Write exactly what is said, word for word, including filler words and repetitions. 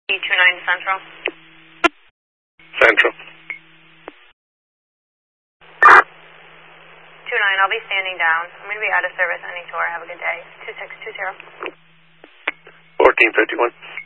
two nine Central. Central. two nine, I'll be standing down. I'm going to be out of service on any tour. Have a good day. two six two zero. fourteen fifty-one.